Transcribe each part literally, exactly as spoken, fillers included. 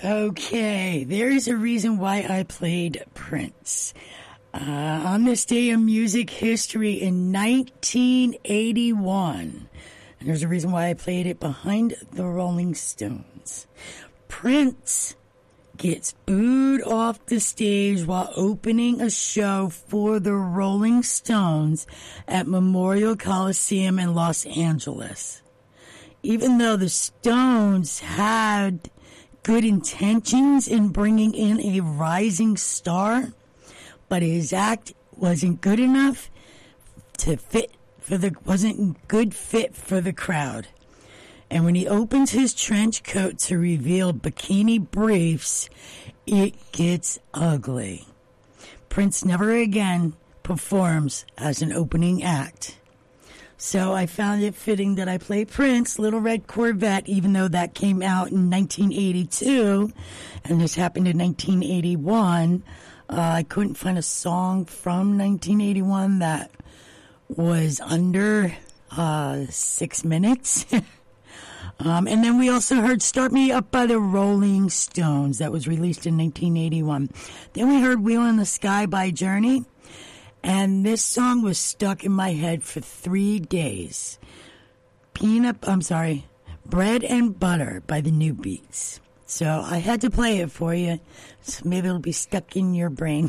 Okay, there is a reason why I played Prince. Uh, on this day of music history in nineteen eighty-one. And there's a reason why I played it behind the Rolling Stones. Prince gets booed off the stage while opening a show for the Rolling Stones at Memorial Coliseum in Los Angeles. Even though the Stones had good intentions in bringing in a rising star, but his act wasn't good enough to fit for the, wasn't good fit for the crowd. And when he opens his trench coat to reveal bikini briefs, it gets ugly. Prince never again performs as an opening act. So I found it fitting that I play Prince, Little Red Corvette, even though that came out in nineteen eighty-two, and this happened in nineteen eighty-one. Uh, I couldn't find a song from nineteen eighty-one that was under uh, six minutes. um, and then we also heard Start Me Up by the Rolling Stones. That was released in nineteen eighty-one. Then we heard Wheel in the Sky by Journey. And this song was stuck in my head for three days. Peanut, I'm sorry, Bread and Butter by the New Beats. So I had to play it for you. So maybe it'll be stuck in your brain.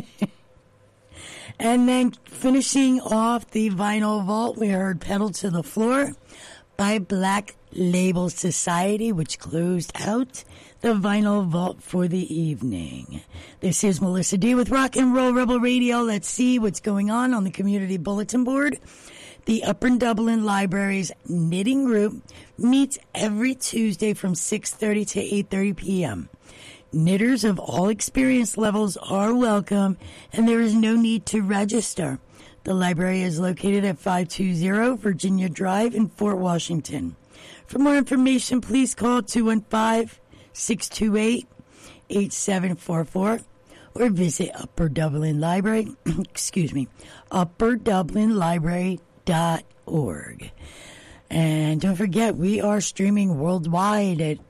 And then finishing off the vinyl vault, we heard Pedal to the Floor by Black Label Society, which closed out the vinyl vault for the evening. This is Melissa D with Rock and Roll Rebel Radio. Let's see what's going on on the community bulletin board. The Upper Dublin Library's knitting group meets every Tuesday from six thirty to eight thirty p.m. Knitters of all experience levels are welcome, and there is no need to register. The library is located at five two zero Virginia Drive in Fort Washington. For more information, please call two one five, six two eight, eight seven four four or visit Upper Dublin Library, excuse me, upper dublin library dot org. And don't forget, we are streaming worldwide at